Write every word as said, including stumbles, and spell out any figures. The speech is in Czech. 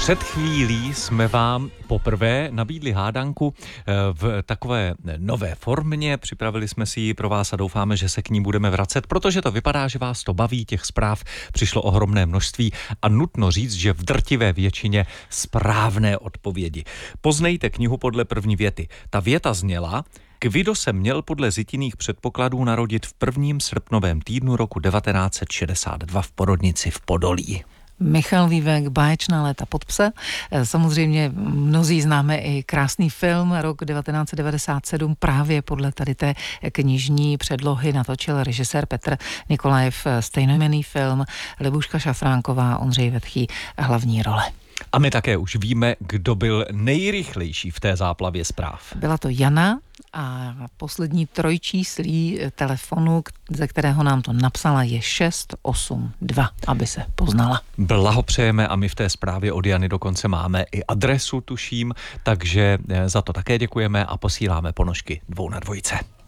Před chvílí jsme vám poprvé nabídli hádanku v takové nové formě. Připravili jsme si ji pro vás a doufáme, že se k ní budeme vracet, protože to vypadá, že vás to baví. Těch zpráv přišlo ohromné množství a nutno říct, že v drtivé většině správné odpovědi. Poznejte knihu podle první věty. Ta věta zněla: Kvido se měl podle Zitiných předpokladů narodit v prvním srpnovém týdnu roku devatenáct set šedesát dva v porodnici v Podolí. Michal Vívek, Báječná léta pod pse. Samozřejmě mnozí známe i krásný film rok devatenáct set devadesát sedm, právě podle tady té knižní předlohy natočil režisér Petr Nikolajev stejnojmenný film, Libuška Šafránková, Ondřej Vetchý hlavní role. A my také už víme, kdo byl nejrychlejší v té záplavě zpráv. Byla to Jana a poslední trojčíslí telefonu, ze kterého nám to napsala, je šest osm dva, aby se poznala. Blahopřejeme a my v té zprávě od Jany dokonce máme i adresu, tuším, takže za to také děkujeme a posíláme ponožky dvou na dvojce.